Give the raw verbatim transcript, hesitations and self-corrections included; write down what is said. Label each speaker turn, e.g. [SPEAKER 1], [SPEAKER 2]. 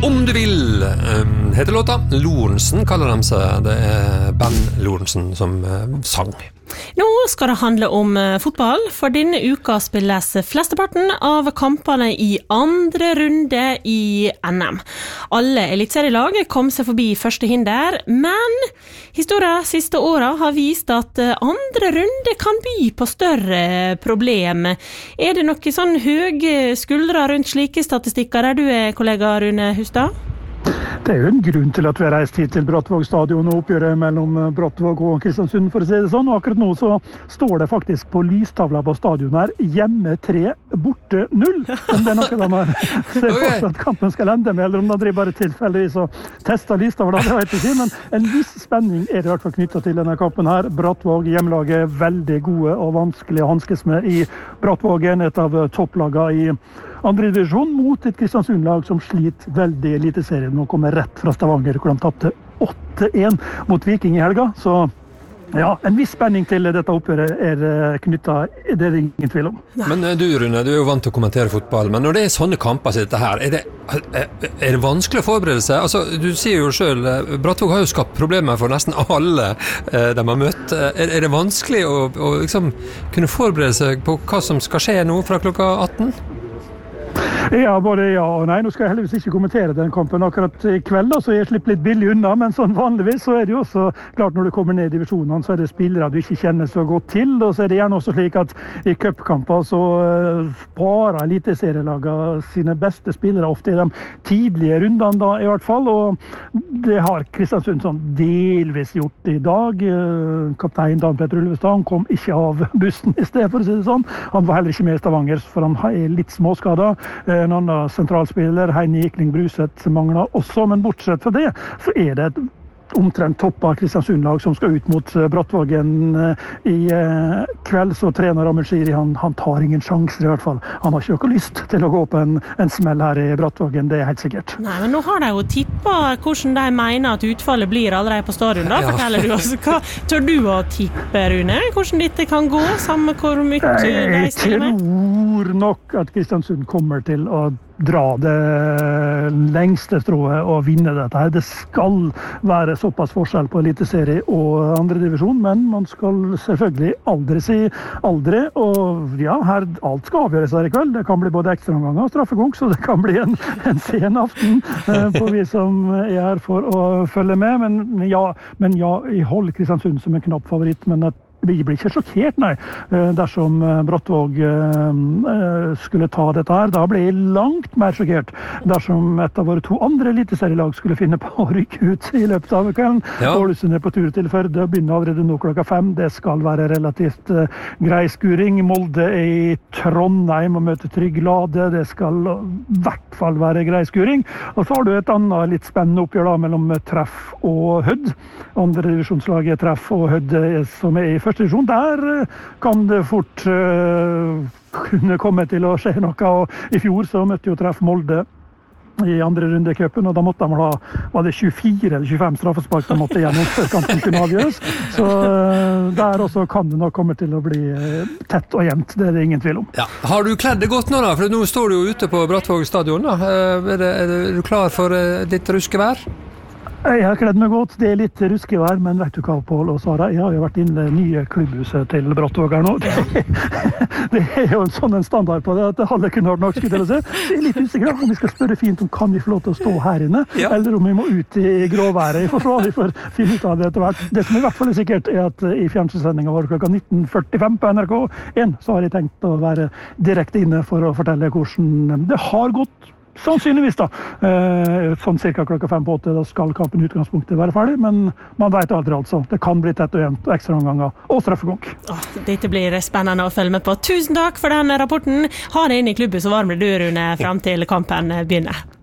[SPEAKER 1] Om du vil, um, heter låta. Lorentzen kaller de seg. Det er Ben Lorentzen som uh, sang.
[SPEAKER 2] Nå skal det handle om fotball, for denne uka spilles flesteparten av kampene i andre runde i N M. Alle elitserielag kom seg forbi første hinder, men historien siste året har vist at andre runde kan by på større problem. Er det noe sånn høye skuldre rundt slike statistikker der du er, kollega Rune Hustad?
[SPEAKER 3] Det er jo en grunn til at vi har reist hit til Brattvåg stadion og oppgjøret mellom Brattvåg og Kristiansund, for å si det sånn. Og akkurat nå så står det faktisk på lystavla på stadion her, hjemme tre, borte null. Om det er noe de har ser for at kampen skal ende med, eller om de driver bare tilfeldigvis og tester lystavla, det vet jeg ikke. Men en viss spenning er det i hvert fall knyttet til denne kampen her. Brattvåg, hjemmelaget, veldig gode og vanskelig å hanskes med i Brattvågen, et av topplagene i andre divisjon, mot et Kristiansund-lag som sliter veldig i eliteserien og kommer rett fra Stavanger, hvor de tappte åtte en mot Viking i helga. Så ja, en viss spenning til dette oppgjøret er knyttet, det er det ingen tvil om.
[SPEAKER 1] Men du, Rune, du er jo vant til å kommentere fotball, men når det er sånne kamper som dette her, er det, er det vanskelig å forberede seg? Altså, du sier jo selv, Brattvåg har jo skapt problemer for nesten alle de har møtt. Er, er det vanskelig å, å liksom kunne forberede seg på hva som skal skje nå fra klokka atten?
[SPEAKER 3] Ja, både ja og nei. Nå skal jeg heldigvis ikke kommentere den kampen akkurat i kveld, da, så jeg slipper litt billig unna, men sånn vanligvis så er det jo også klart når du kommer ned i divisjonene, så er det spillere du ikke kjenner så godt til, og så er det gjerne også slik at i cupkamper så sparer eliteserielagene sine beste spillere ofte i de tidlige rundene da, i hvert fall, og det har Kristiansund sånn delvis gjort i dag. Kaptein Dan Petter Ulvestad, han kom ikke av bussen i sted, for å si det sånn. Han var heller ikke med i Stavanger, for han er litt småskadet. En annen sentralspiller, Heine Gikling Bruseth, mangler også, men bortsett fra det, så er det et omtrent toppa Kristiansund-lag som skal ut mot Brattvågen i kveld, så trener Amund Shiri, han, han tar ingen sjanser i hvert fall. Han har ikke noe lyst til å gå på en, en smell her i Brattvågen, det er helt sikkert.
[SPEAKER 2] Nei, men nå har de jo tippet hvordan de mener at utfallet blir allerede på stadion, da, forteller du oss. Hva tør du å tippe, Rune? Hvordan dette kan gå, samme hvor mye de stiller med?
[SPEAKER 3] Jeg tror nok at Kristiansund kommer til å dra det lengste strået og vinne dette her. Det skal være såpass forskjell på eliteserie og andre divisjon, men man skal selvfølgelig aldri si aldri, og ja, her alt skal avgjøres her i kveld. Det kan bli både ekstraomganger og straffekonk, så det kan bli en, en sen aften eh, på vi som er her for å følge med, men ja, men ja, jeg holder Kristiansund som en knapp favoritt, men at vi blir ikke sjokkert, nei, dersom Brattvåg skulle ta dette her. Da blir jeg langt mer sjokkert dersom et av våre to andre eliteserielag skulle finne på å rykke ut i løpet av kvelden. Ja. Ålesund er på tur til Førde, begynner allerede nå klokka fem. Det skal være relativt uh, grei skuring. Molde er i Trondheim og møter Trygg Lade. Det skal i hvert fall være grei skuring. Og så har du et annet litt spennende oppgjør da, mellom Treff og Hødd. Andre divisjonslaget Treff og Hødd som er i første divisjon. Der kan det fort uh, kunne komme til å skje noe. Og i fjor så møtte jo Treff Molde i andre runde i cupen, og da måtte de ha, var det tjuefire eller tjuefem straffespark de måtte gjennom før kampen kunne avgjøres. Så uh, der også kan det nok komme til å bli uh, tett og jevnt, det er det ingen tvil om.
[SPEAKER 1] Ja. Har du kledd det godt nå da? For nå står du jo ute på Brattvåg stadion da. Uh, er, det, er du klar for uh, litt ruskevær?
[SPEAKER 3] Jeg har kledd meg godt, det er litt ruskevær, men vet du hva, Pål og Sara, jeg har jo vært inne i det nye klubbhuset til Brattvåg her nå. Det, det er jo en sånn en standard på det, at alle kunne vært nok skulle til å se. Det er litt usikker om vi skal spørre fint om kan vi få lov til å stå her inne, ja. Eller om vi må ut i gråværet. Jeg får se, vi får finne ut av det etter hvert. Det som i hvert fall er sikkert er at i fjernsynssendingen vår klokka nitten førtifem på N R K en, så har jeg tenkt å være direkte inne for å fortelle hvordan det har gått. Sannsynligvis da, eh, sånn cirka klokka fem på åtte, da skal kampen i utgangspunktet være ferdig, men man vet aldri altså. Det kan bli tett og jevnt, og ekstra omganger, og straffekonk.
[SPEAKER 2] Åh, dette blir spennende å følge med på. Tusen takk for den rapporten. Ha det inn i klubben så varmer du, Rune, frem til kampen begynner.